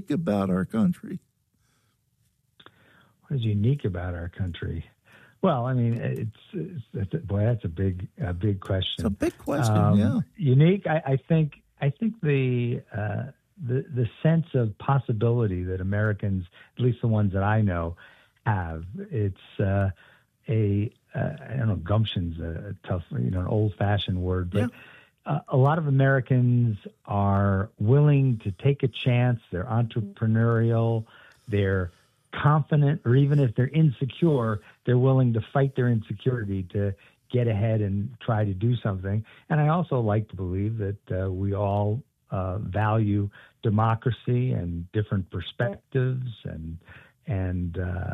unique about our country? What is unique about our country? Well, I mean, that's a big question. It's a big question. Yeah. Unique. I think the sense of possibility that Americans, at least the ones that I know, have. It's I don't know, gumption's a tough, an old-fashioned word, but a lot of Americans are willing to take a chance. They're entrepreneurial. They're confident, or even if they're insecure, they're willing to fight their insecurity to get ahead and try to do something. And I also like to believe that we all value democracy and different perspectives and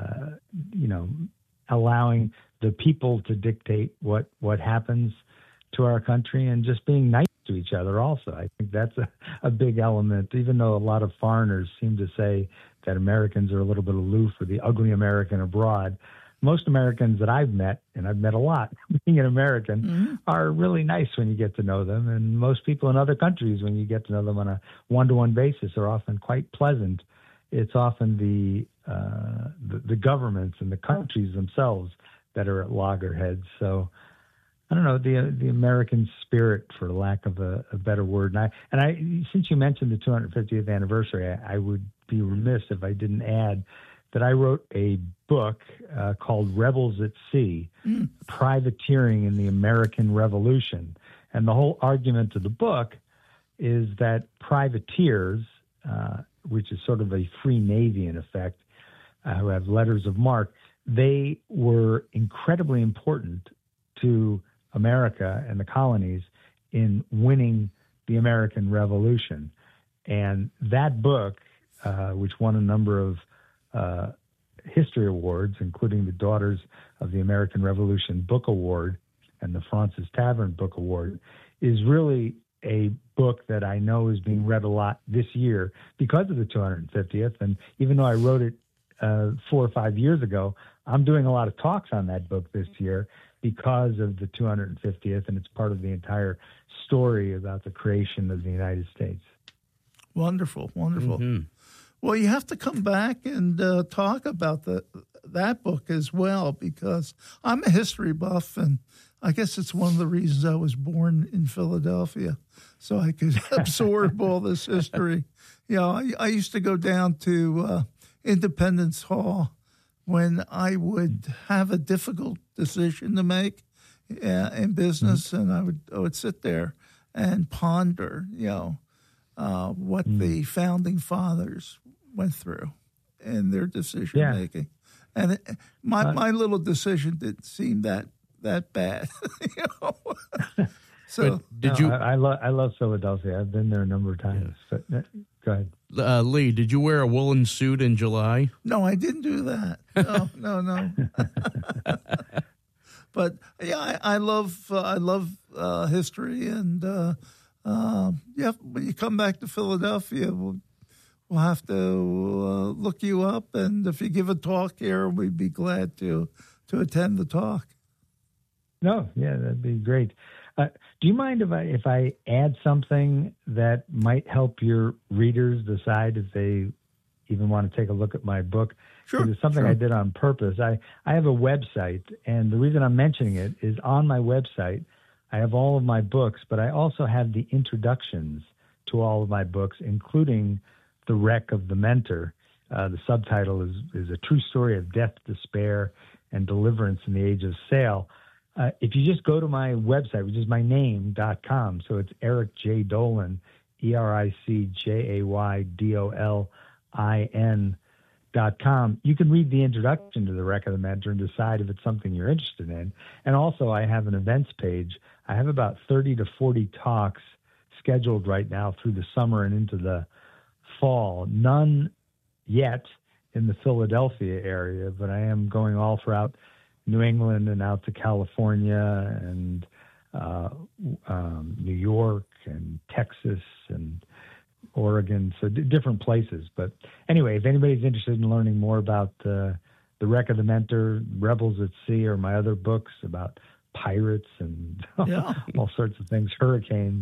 allowing the people to dictate what happens to our country, and just being nice to each other also. I think that's a big element, even though a lot of foreigners seem to say that Americans are a little bit aloof, or the ugly American abroad. Most Americans that I've met, and I've met a lot being an American, are really nice when you get to know them. And most people in other countries, when you get to know them on a one-to-one basis, are often quite pleasant. It's often the governments and the countries themselves that are at loggerheads. So I don't know, the American spirit, for lack of a better word. And I since you mentioned the 250th anniversary, I would be remiss if I didn't add that I wrote a book called Rebels at Sea, Privateering in the American Revolution. And the whole argument of the book is that privateers, which is sort of a free navy in effect, who have letters of marque, they were incredibly important to America and the colonies in winning the American Revolution. And that book, which won a number of history awards, including the Daughters of the American Revolution Book Award and the Francis Tavern Book Award, is really a book that I know is being read a lot this year because of the 250th. And even though I wrote it 4 or 5 years ago, I'm doing a lot of talks on that book this year because of the 250th, and it's part of the entire story about the creation of the United States. Wonderful, wonderful. Mm-hmm. Well, you have to come back and talk about that book as well, because I'm a history buff, and I guess it's one of the reasons I was born in Philadelphia, so I could absorb all this history. I used to go down to Independence Hall when I would have a difficult decision to make in business, and I would sit there and ponder, what the founding fathers went through in their decision making, and my little decision didn't seem that bad. So did you? I love Philadelphia. I've been there a number of times. Yeah. But go ahead. Lee, did you wear a woolen suit in July? No, I didn't do that. No. But yeah, I love history, and when you come back to Philadelphia, we'll have to look you up, and if you give a talk here, we'd be glad to attend the talk. No, yeah, that'd be great. Do you mind if I add something that might help your readers decide if they even want to take a look at my book? Sure. It's something I did on purpose. I have a website, and the reason I'm mentioning it is on my website, I have all of my books, but I also have the introductions to all of my books, including The Wreck of the Mentor. The subtitle is A True Story of Death, Despair, and Deliverance in the Age of Sail. If you just go to my website, which is my name.com, so it's Eric J. Dolin, EricJaydolin.com, you can read the introduction to The Wreck of the Mentor and decide if it's something you're interested in. And also, I have an events page. I have about 30 to 40 talks scheduled right now through the summer and into the fall. None yet in the Philadelphia area, but I am going all throughout New England and out to California and New York and Texas and Oregon, so different places. But anyway, if anybody's interested in learning more about The Wreck of the Mentor, Rebels at Sea, or my other books about pirates and all sorts of things, hurricanes,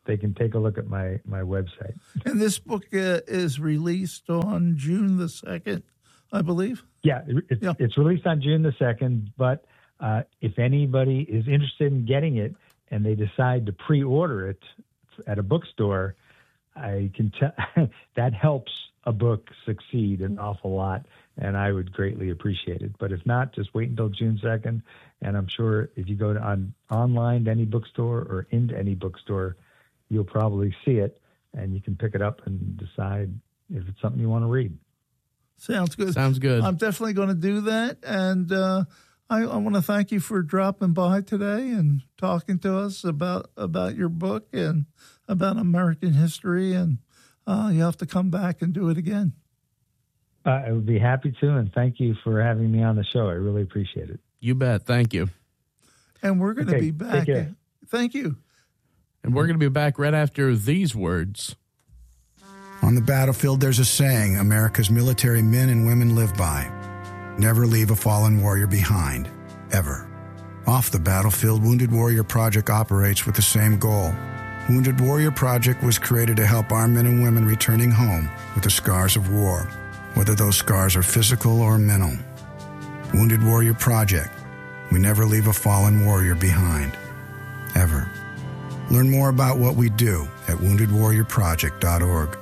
they can take a look at my website. And this book is released on June the 2nd, I believe. Yeah, it's released on June the 2nd, but if anybody is interested in getting it and they decide to pre-order it at a bookstore, I can tell that helps a book succeed an awful lot, and I would greatly appreciate it. But if not, just wait until June 2nd, and I'm sure if you go to online to any bookstore or into any bookstore, you'll probably see it, and you can pick it up and decide if it's something you want to read. Sounds good. Sounds good. I'm definitely going to do that, and I want to thank you for dropping by today and talking to us about your book and about American history, and you have to come back and do it again. I would be happy to, and thank you for having me on the show. I really appreciate it. You bet. Thank you. And we're going to be back. Take care. Thank you. And we're going to be back right after these words. On the battlefield, there's a saying America's military men and women live by. Never leave a fallen warrior behind, ever. Off the battlefield, Wounded Warrior Project operates with the same goal. Wounded Warrior Project was created to help our men and women returning home with the scars of war, whether those scars are physical or mental. Wounded Warrior Project. We never leave a fallen warrior behind, ever. Learn more about what we do at woundedwarriorproject.org.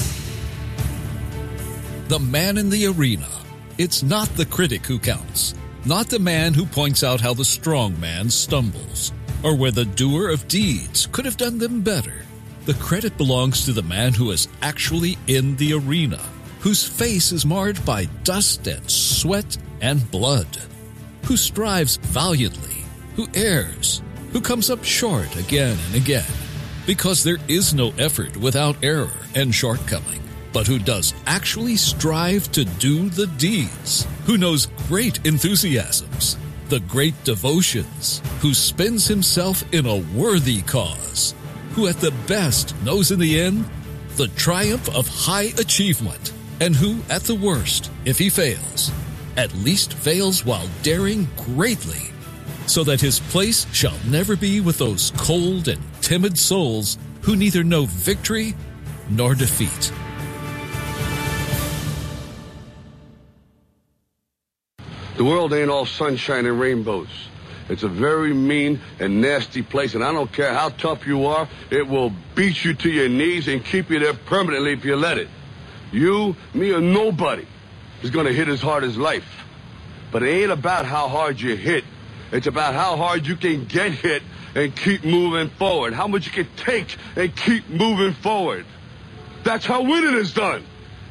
The man in the arena. It's not the critic who counts, not the man who points out how the strong man stumbles, or where the doer of deeds could have done them better. The credit belongs to the man who is actually in the arena, whose face is marred by dust and sweat and blood, who strives valiantly, who errs, who comes up short again and again, because there is no effort without error and shortcoming, but who does actually strive to do the deeds, who knows great enthusiasms, the great devotions, who spends himself in a worthy cause, who at the best knows in the end the triumph of high achievement, and who at the worst, if he fails, at least fails while daring greatly, so that his place shall never be with those cold and timid souls who neither know victory nor defeat. The world ain't all sunshine and rainbows. It's a very mean and nasty place, and I don't care how tough you are, it will beat you to your knees and keep you there permanently if you let it. You, me, or nobody is going to hit as hard as life. But it ain't about how hard you hit. It's about how hard you can get hit and keep moving forward. How much you can take and keep moving forward. That's how winning is done.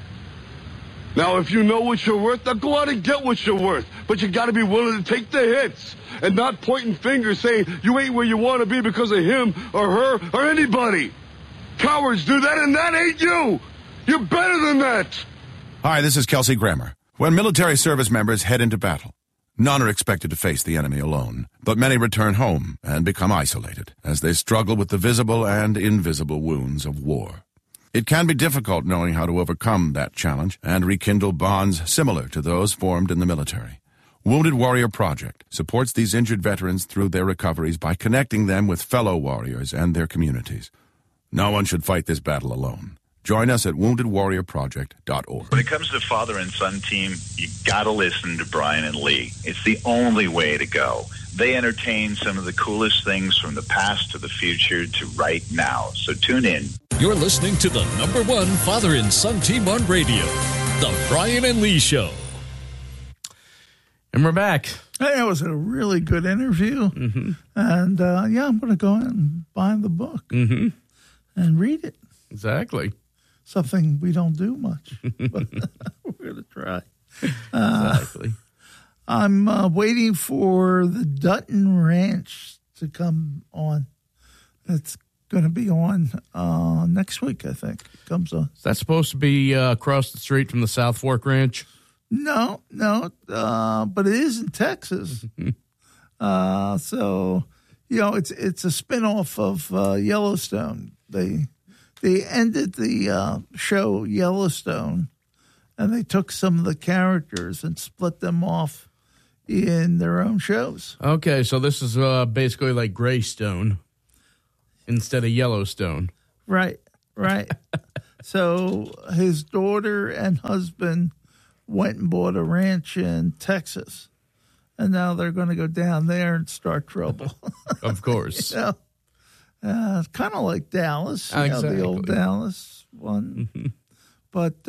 Now, if you know what you're worth, now go out and get what you're worth. But you got to be willing to take the hits and not pointing fingers saying you ain't where you want to be because of him or her or anybody. Cowards do that, and that ain't you. You're better than that. Hi, this is Kelsey Grammer. When military service members head into battle, none are expected to face the enemy alone, but many return home and become isolated as they struggle with the visible and invisible wounds of war. It can be difficult knowing how to overcome that challenge and rekindle bonds similar to those formed in the military. Wounded Warrior Project supports these injured veterans through their recoveries by connecting them with fellow warriors and their communities. No one should fight this battle alone. Join us at woundedwarriorproject.org. When it comes to the father and son team, you got to listen to Brian and Lee. It's the only way to go. They entertain some of the coolest things from the past to the future to right now. So tune in. You're listening to the #1 father and son team on radio, The Brian and Lee Show. And we're back. Hey, it was a really good interview. Mm-hmm. And, I'm going to go out and buy the book and read it. Exactly. Something we don't do much, but we're going to try. Exactly. I'm waiting for the Dutton Ranch to come on. It's going to be on next week, I think. It comes on. Is that supposed to be across the street from the South Fork Ranch? No, but it is in Texas. So, it's a spinoff of Yellowstone. They ended the show Yellowstone, and they took some of the characters and split them off in their own shows. Okay, so this is basically like Greystone. instead of Yellowstone. Right. So his daughter and husband went and bought a ranch in Texas, and now they're going to go down there and start trouble. Of course. Kind of like Dallas, Exactly. The old Dallas one. Mm-hmm. But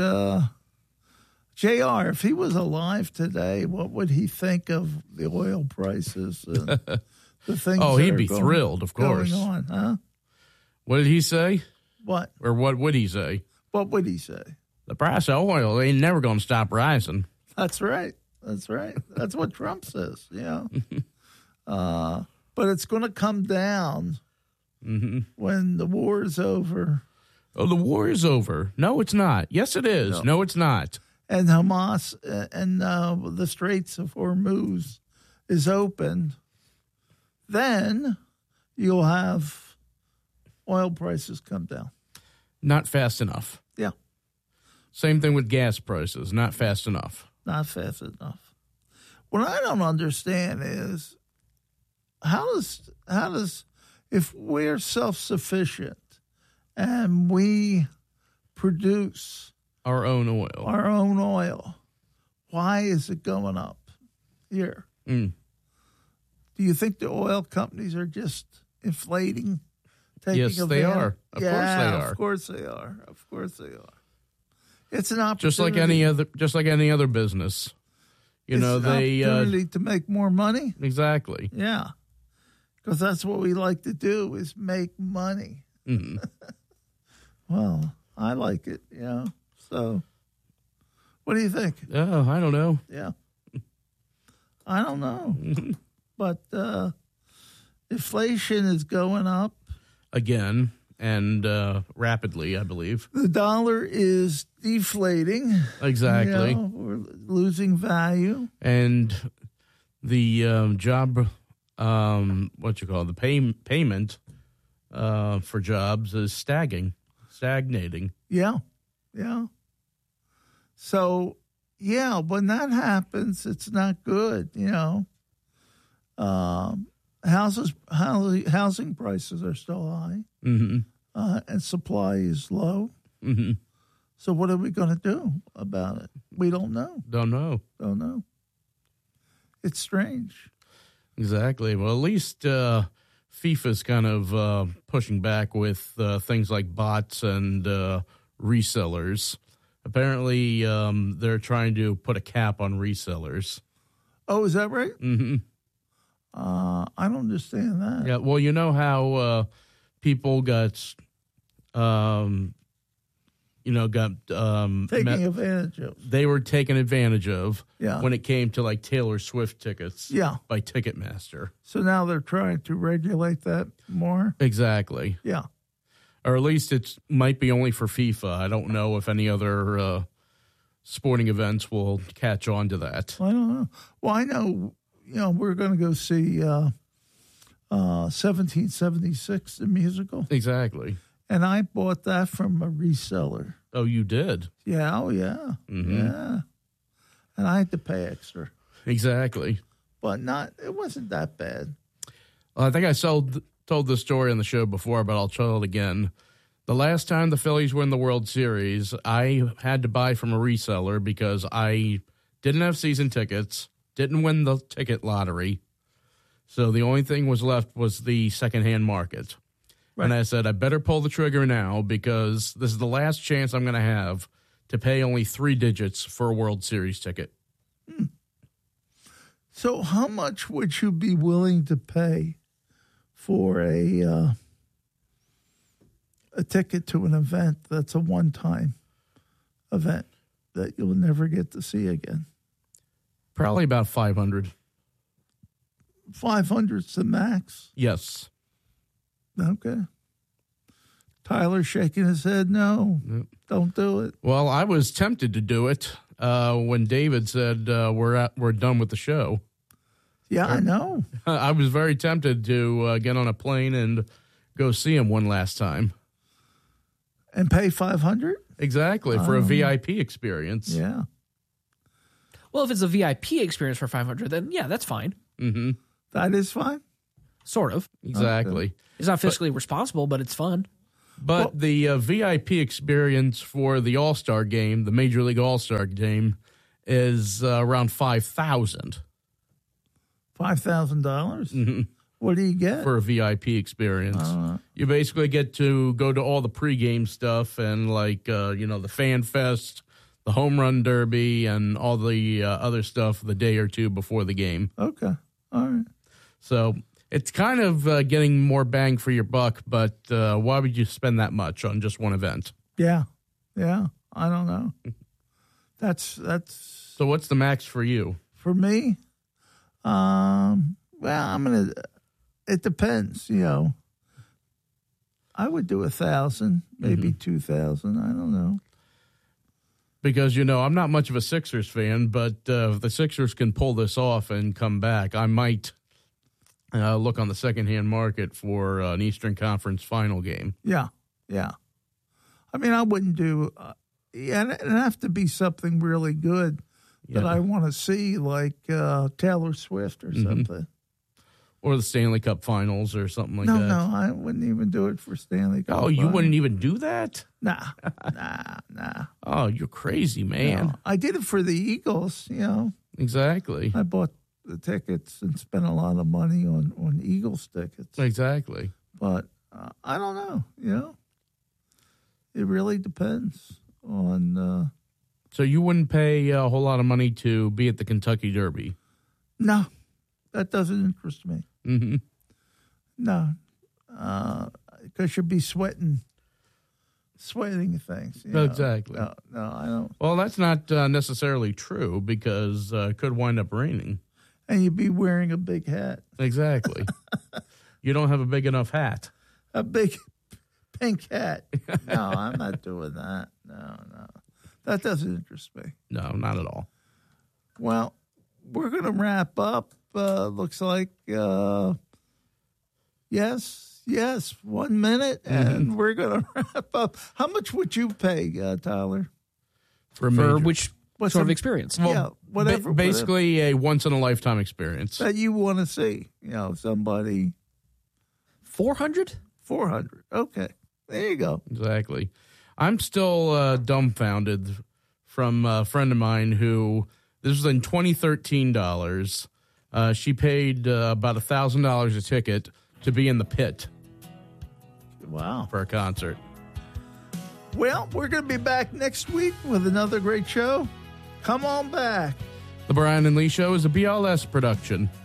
JR, if he was alive today, what would he think of the oil prices and the things? Oh, that he'd are be thrilled, of course. Going on, huh? What did he say? What? Or what would he say? What would he say? The price of oil ain't never going to stop rising. That's right. That's what Trump says. But it's going to come down when the war is over. Oh, the war is over. No, it's not. Yes, it is. No, it's not. And Hamas and the Straits of Hormuz is opened. Then you'll have oil prices come down. Not fast enough. Yeah. Same thing with gas prices. Not fast enough. Not fast enough. What I don't understand is how does if we're self-sufficient and we produce Our own oil, why is it going up here? Mm. Do you think the oil companies are just inflating? Yes, they are. Of course they are. Of course they are. It's an opportunity. Just like any other business. It's an opportunity to make more money. Exactly. Yeah. Because that's what we like to do is make money. Mm-hmm. Well, I like it, So, what do you think? Oh, I don't know. Yeah. I don't know. But inflation is going up. Again, and rapidly, I believe. The dollar is deflating. Exactly. We're losing value. And the job, the payment for jobs is stagnating. Yeah. So, when that happens, it's not good, Housing prices are still high, and supply is low. Mm-hmm. So what are we going to do about it? We don't know. Don't know. It's strange. Exactly. Well, at least FIFA's kind of pushing back with things like bots and resellers. Apparently, they're trying to put a cap on resellers. Oh, is that right? Mm-hmm. I don't understand that. Yeah, well, you know how people got, taking advantage of. They were taken advantage of Yeah. when it came to like Taylor Swift tickets. Yeah. By Ticketmaster. So now they're trying to regulate that more. Exactly. Yeah. Or at least it might be only for FIFA. I don't know if any other sporting events will catch on to that. I don't know. Well, I know. We're going to go see 1776, the musical. Exactly. And I bought that from a reseller. Oh, you did? Yeah, yeah. And I had to pay extra. Exactly. But it wasn't that bad. Well, I think I told this story on the show before, but I'll tell it again. The last time the Phillies were in the World Series, I had to buy from a reseller because I didn't have season tickets. Didn't win the ticket lottery. So the only thing was left was the secondhand market. Right. And I said, I better pull the trigger now because this is the last chance I'm going to have to pay only 3 digits for a World Series ticket. So how much would you be willing to pay for a ticket to an event that's a one-time event that you'll never get to see again? Probably about 500. 500's the max? Yes. Okay. Tyler's shaking his head. No, Don't do it. Well, I was tempted to do it when David said we're done with the show. Yeah, I know. I was very tempted to get on a plane and go see him one last time. And pay $500? Exactly, for a VIP experience. Yeah. Well, if it's a VIP experience for $500, then yeah, that's fine. Mm-hmm. That is fine? Sort of. Exactly. It's not fiscally responsible, but it's fun. But the VIP experience for the All-Star game, the Major League All-Star game, is around $5,000. $5,000? Mm-hmm. What do you get? For a VIP experience. You basically get to go to all the pregame stuff and, the Fan Fest, the Home Run Derby, and all the other stuff the day or two before the game. Okay. All right. So it's kind of getting more bang for your buck, but why would you spend that much on just one event? Yeah. I don't know. That's. So what's the max for you? For me, it depends. I would do 1,000, maybe 2,000. I don't know. Because, I'm not much of a Sixers fan, but if the Sixers can pull this off and come back, I might look on the secondhand market for an Eastern Conference final game. Yeah. I mean, I wouldn't do it'd have to be something really good that I want to see, like Taylor Swift or something. Or the Stanley Cup Finals or something like that. No, I wouldn't even do it for Stanley Cup. Oh, you wouldn't even do that? Nah. Oh, you're crazy, man. No, I did it for the Eagles, Exactly. I bought the tickets and spent a lot of money on Eagles tickets. Exactly. But I don't know, It really depends on... So you wouldn't pay a whole lot of money to be at the Kentucky Derby? No, that doesn't interest me. Mm-hmm. No, because you'd be sweating things. Exactly. No, I don't. Well, that's not necessarily true because it could wind up raining. And you'd be wearing a big hat. Exactly. You don't have a big enough hat. A big pink hat. No, I'm not doing that. No. That doesn't interest me. No, not at all. Well, we're going to wrap up. Looks like, yes, 1 minute, and we're going to wrap up. How much would you pay, Tyler? For which sort of experience? Well, whatever. Basically a once-in-a-lifetime experience. That you want to see, somebody. 400? 400. Okay. There you go. Exactly. I'm still dumbfounded from a friend of mine who, this was in 2013 dollars. She paid about $1,000 a ticket to be in the pit. Wow. For a concert. Well, we're going to be back next week with another great show. Come on back. The Brian and Lee Show is a BLS production.